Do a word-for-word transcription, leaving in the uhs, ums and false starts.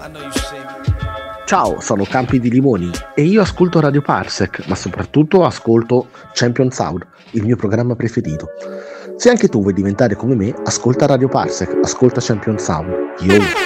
Ciao, sono Campi di Limoni e io ascolto Radio Parsec, ma soprattutto ascolto Champion Sound, il mio programma preferito. Se anche tu vuoi diventare come me, ascolta Radio Parsec, ascolta Champion Sound. Yo!